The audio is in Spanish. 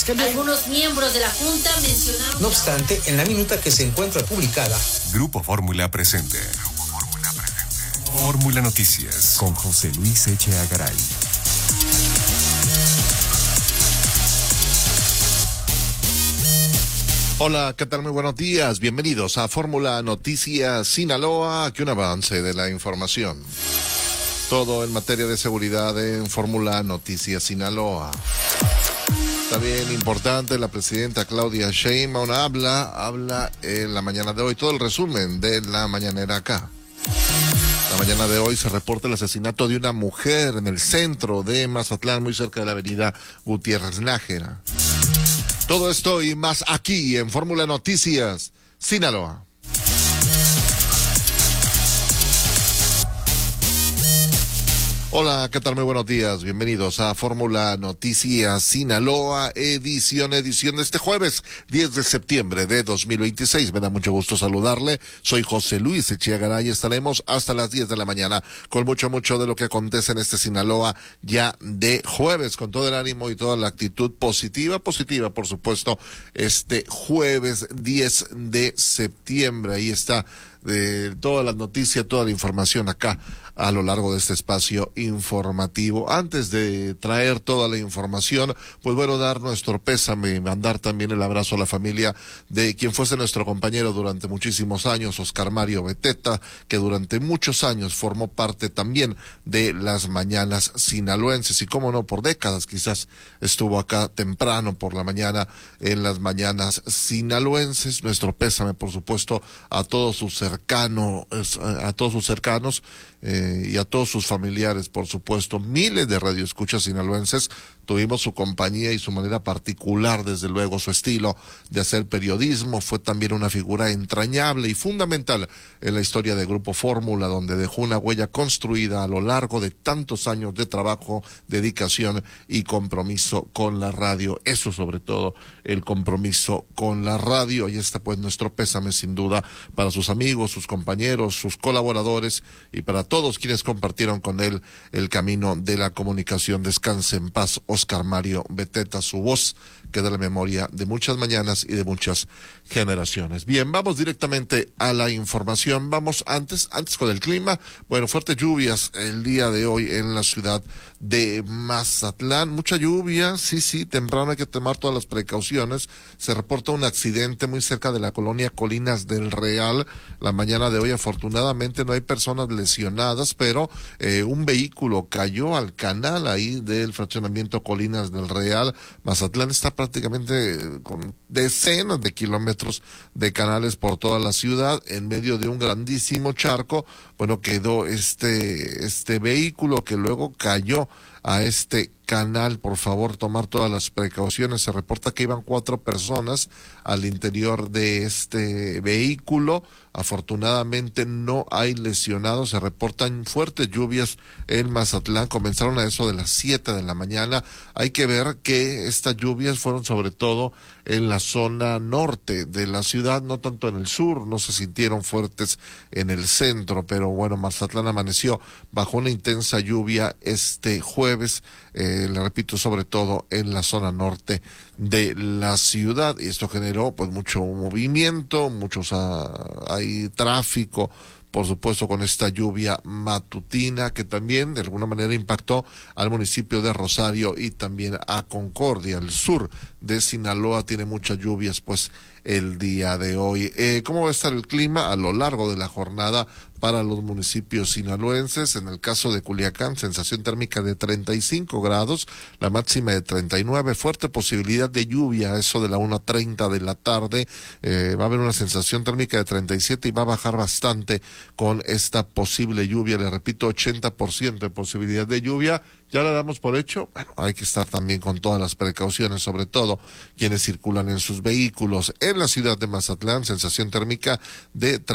Algunos miembros de la Junta mencionaron... No obstante, en la minuta que se encuentra publicada, Grupo Fórmula presente. Fórmula Noticias con José Luis Echeagaray. Hola, ¿qué tal? Muy buenos días. Bienvenidos a Fórmula Noticias Sinaloa. Aquí un avance de la información. Todo en materia de seguridad en Fórmula Noticias Sinaloa. También importante, la presidenta Claudia Sheinbaum habla en la mañana de hoy. Todo el resumen de la mañanera acá. La mañana de hoy se reporta el asesinato de una mujer en el centro de Mazatlán, muy cerca de la avenida Gutiérrez Nájera. Todo esto y más aquí en Fórmula Noticias Sinaloa. Hola, ¿qué tal? Muy buenos días. Bienvenidos a Fórmula Noticias Sinaloa, edición de este jueves, 10 de septiembre de 2026. Me da mucho gusto saludarle. Soy José Luis Echeagaray y estaremos hasta las 10 de la mañana con mucho de lo que acontece en este Sinaloa ya de jueves, con todo el ánimo y toda la actitud positiva, por supuesto, este jueves 10 de septiembre. Ahí está de todas las noticias, toda la información acá a lo largo de este espacio informativo. Antes de traer toda la información, pues bueno, dar nuestro pésame y mandar también el abrazo a la familia de quien fuese nuestro compañero durante muchísimos años, Oscar Mario Beteta, que durante muchos años formó parte también de las mañanas sinaloenses y cómo no, por décadas quizás estuvo acá temprano por la mañana en las mañanas sinaloenses. Nuestro pésame, por supuesto, a todos sus cercanos y a todos sus familiares, por supuesto. Miles de radioescuchas sinaloenses tuvimos su compañía y su manera particular, desde luego su estilo de hacer periodismo. Fue también una figura entrañable y fundamental en la historia de Grupo Fórmula, donde dejó una huella construida a lo largo de tantos años de trabajo, dedicación y compromiso con la radio. Eso sobre todo, el compromiso con la radio. Y está pues nuestro pésame sin duda para sus amigos, sus compañeros, sus colaboradores y para todos quienes compartieron con él el camino de la comunicación. Descanse en paz, Oscar Mario Beteta, su voz queda en la memoria de muchas mañanas y de muchas generaciones. Bien, vamos directamente a la información. Vamos antes con el clima. Bueno, fuertes lluvias el día de hoy en la ciudad de Mazatlán. Mucha lluvia, sí, temprano hay que tomar todas las precauciones. Se reporta un accidente muy cerca de la colonia Colinas del Real. La mañana de hoy, afortunadamente, no hay personas lesionadas, pero un vehículo cayó al canal ahí del fraccionamiento Colinas del Real. Mazatlán está prácticamente con decenas de kilómetros de canales por toda la ciudad, en medio de un grandísimo charco. Bueno, quedó este vehículo que luego cayó a este canal. Por favor, tomar todas las precauciones. Se reporta que iban 4 personas al interior de este vehículo. Afortunadamente no hay lesionados. Se reportan fuertes lluvias en Mazatlán. Comenzaron a eso de las 7 de la mañana. Hay que ver que estas lluvias fueron sobre todo en la zona norte de la ciudad, no tanto en el sur. No se sintieron fuertes en el centro, pero bueno, Mazatlán amaneció bajo una intensa lluvia este jueves. Le repito, sobre todo en la zona norte de la ciudad, y esto generó pues mucho movimiento, hay tráfico, por supuesto, con esta lluvia matutina que también de alguna manera impactó al municipio de Rosario y también a Concordia. El sur de Sinaloa tiene muchas lluvias pues el día de hoy. ¿Cómo va a estar el clima a lo largo de la jornada para los municipios sinaloenses? En el caso de Culiacán, sensación térmica de 35 grados, la máxima de 39, fuerte posibilidad de lluvia, eso de la 1:30 de la tarde. Va a haber una sensación térmica de 37 y va a bajar bastante con esta posible lluvia. Le repito, 80% de posibilidad de lluvia. ¿Ya la damos por hecho? Bueno, hay que estar también con todas las precauciones, sobre todo quienes circulan en sus vehículos. En la ciudad de Mazatlán, sensación térmica de